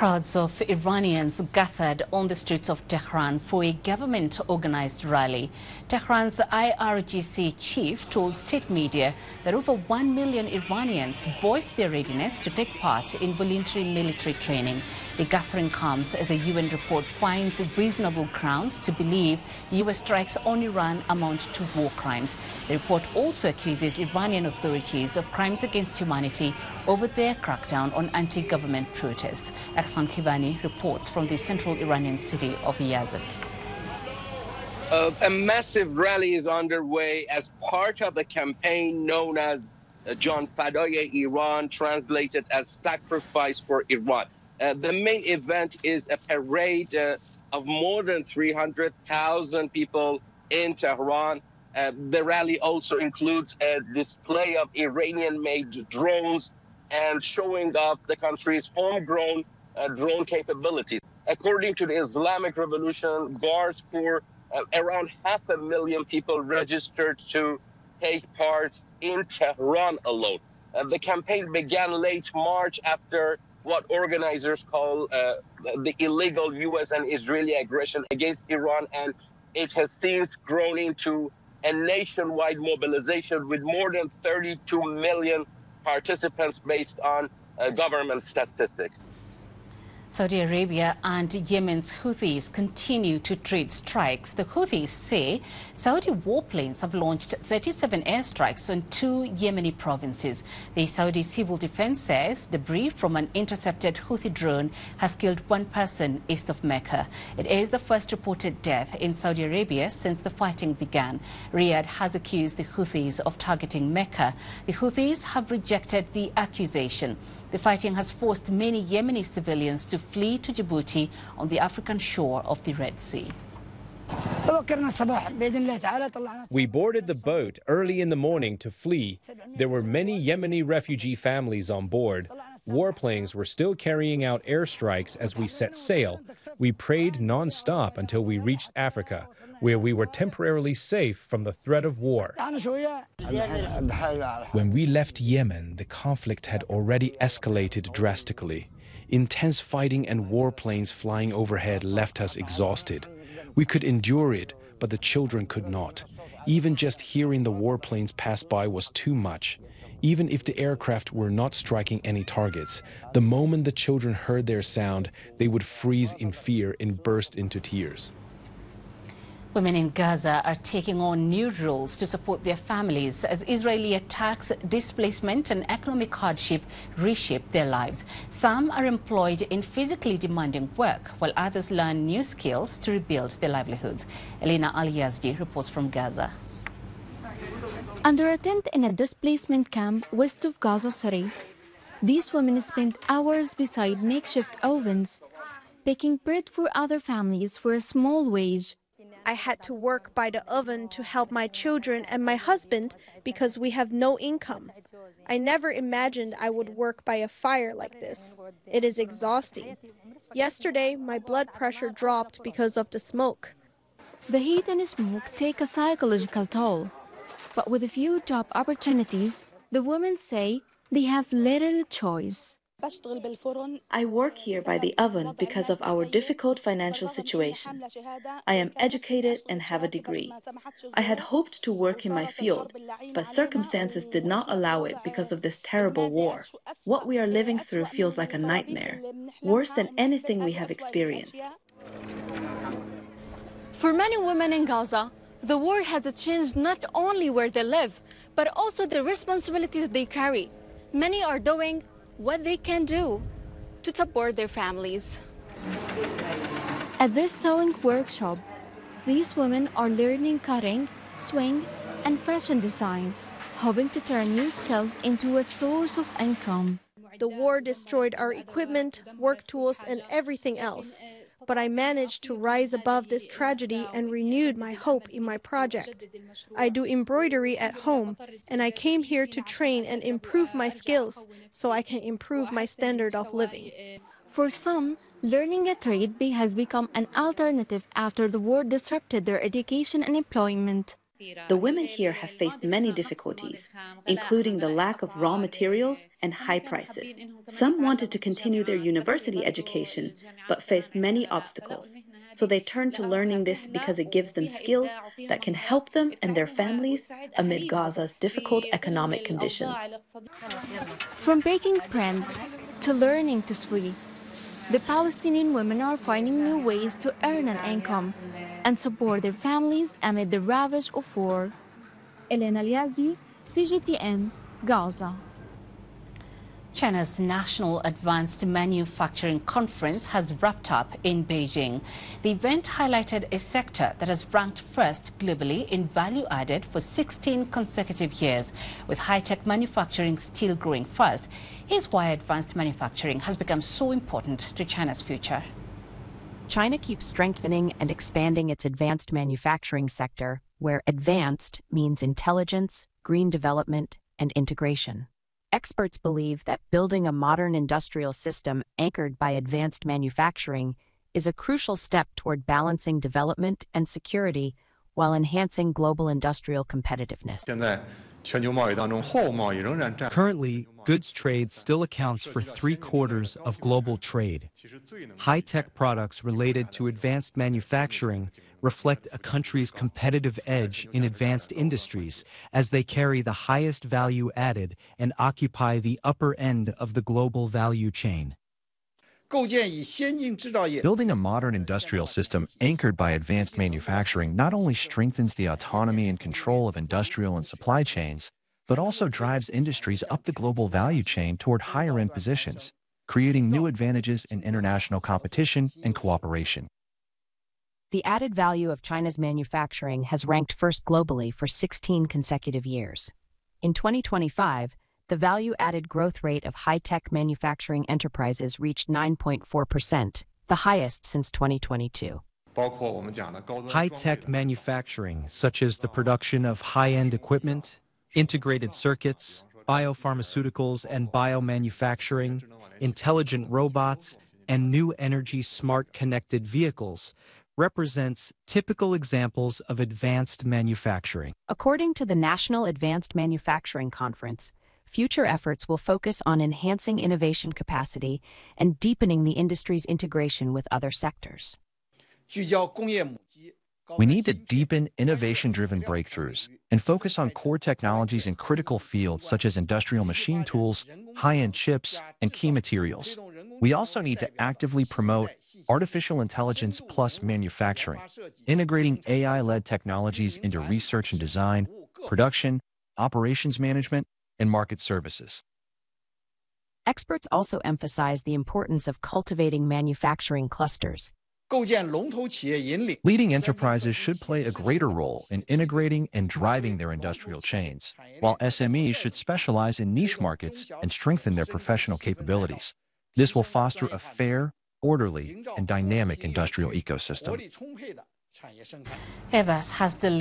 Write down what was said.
Crowds of Iranians gathered on the streets of Tehran for a government-organized rally. Tehran's IRGC chief told state media that over 1 million Iranians voiced their readiness to take part in voluntary military training. The gathering comes as a UN report finds reasonable grounds to believe US strikes on Iran amount to war crimes. The report also accuses Iranian authorities of crimes against humanity over their crackdown on anti-government protests. Aksan Kivani reports from the central Iranian city of Yazd. A massive rally is underway as part of a campaign known as Jan Fadaye Iran, translated as Sacrifice for Iran. The main event is a parade of more than 300,000 people in Tehran. The rally also includes a display of Iranian-made drones and showing off the country's homegrown drone capabilities. According to the Islamic Revolution Guards Corps, around 500,000 people registered to take part in Tehran alone. The campaign began late March after what organizers call the illegal US and Israeli aggression against Iran, and it has since grown into a nationwide mobilization with more than 32 million participants based on government statistics. Saudi Arabia and Yemen's Houthis continue to trade strikes. The Houthis say Saudi warplanes have launched 37 airstrikes on 2 Yemeni provinces. The Saudi Civil Defense says debris from an intercepted Houthi drone has killed 1 person east of Mecca. It is the first reported death in Saudi Arabia since the fighting began. Riyadh has accused the Houthis of targeting Mecca. The Houthis have rejected the accusation. The fighting has forced many Yemeni civilians to flee to Djibouti on the African shore of the Red Sea. We boarded the boat early in the morning to flee. There were many Yemeni refugee families on board. Warplanes were still carrying out airstrikes as we set sail. We prayed non-stop until we reached Africa, where we were temporarily safe from the threat of war. When we left Yemen, the conflict had already escalated drastically. Intense fighting and warplanes flying overhead left us exhausted. We could endure it, but the children could not. Even just hearing the warplanes pass by was too much. Even if the aircraft were not striking any targets, the moment the children heard their sound, they would freeze in fear and burst into tears. Women in Gaza are taking on new roles to support their families as Israeli attacks, displacement and economic hardship reshape their lives. Some are employed in physically demanding work, while others learn new skills to rebuild their livelihoods. Elena Al-Yazdi reports from Gaza. Under a tent in a displacement camp west of Gaza City, these women spent hours beside makeshift ovens, baking bread for other families for a small wage. I had to work by the oven to help my children and my husband because we have no income. I never imagined I would work by a fire like this. It is exhausting. Yesterday, my blood pressure dropped because of the smoke. The heat and smoke take a psychological toll. But with a few job opportunities, the women say they have little choice. I work here by the oven because of our difficult financial situation. I am educated and have a degree. I had hoped to work in my field, but circumstances did not allow it because of this terrible war. What we are living through feels like a nightmare, worse than anything we have experienced. For many women in Gaza, the war has changed not only where they live, but also the responsibilities they carry. Many are doing what they can do to support their families. At this sewing workshop, these women are learning cutting, sewing, and fashion design, hoping to turn new skills into a source of income. The war destroyed our equipment, work tools, and everything else. But I managed to rise above this tragedy and renewed my hope in my project. I do embroidery at home, and I came here to train and improve my skills so I can improve my standard of living. For some, learning a trade has become an alternative after the war disrupted their education and employment. The women here have faced many difficulties, including the lack of raw materials and high prices. Some wanted to continue their university education, but faced many obstacles. So they turned to learning this because it gives them skills that can help them and their families amid Gaza's difficult economic conditions. From baking bread to learning to sew, the Palestinian women are finding new ways to earn an income and support their families amid the ravage of war. Elena Liazi, CGTN, Gaza. China's National Advanced Manufacturing Conference has wrapped up in Beijing. The event highlighted a sector that has ranked first globally in value added for 16 consecutive years, with high-tech manufacturing still growing fast. Here's why advanced manufacturing has become so important to China's future. China keeps strengthening and expanding its advanced manufacturing sector, where advanced means intelligence, green development, and integration. Experts believe that building a modern industrial system anchored by advanced manufacturing is a crucial step toward balancing development and security while enhancing global industrial competitiveness. Currently, goods trade still accounts for 3/4 of global trade. High-tech products related to advanced manufacturing reflect a country's competitive edge in advanced industries as they carry the highest value added and occupy the upper end of the global value chain. Building a modern industrial system anchored by advanced manufacturing not only strengthens the autonomy and control of industrial and supply chains, but also drives industries up the global value chain toward higher-end positions, creating new advantages in international competition and cooperation. The added value of China's manufacturing has ranked first globally for 16 consecutive years. In 2025, the value-added growth rate of high-tech manufacturing enterprises reached 9.4%, the highest since 2022. High-tech manufacturing, such as the production of high-end equipment, integrated circuits, biopharmaceuticals and biomanufacturing, intelligent robots, and new energy smart connected vehicles, represents typical examples of advanced manufacturing. According to the National Advanced Manufacturing Conference, future efforts will focus on enhancing innovation capacity and deepening the industry's integration with other sectors. We need to deepen innovation-driven breakthroughs and focus on core technologies in critical fields such as industrial machine tools, high-end chips, and key materials. We also need to actively promote artificial intelligence plus manufacturing, integrating AI-led technologies into research and design, production, operations management, and market services. Experts also emphasize the importance of cultivating manufacturing clusters. Leading enterprises should play a greater role in integrating and driving their industrial chains, while SMEs should specialize in niche markets and strengthen their professional capabilities. This will foster a fair, orderly, and dynamic industrial ecosystem. Airbus has delivered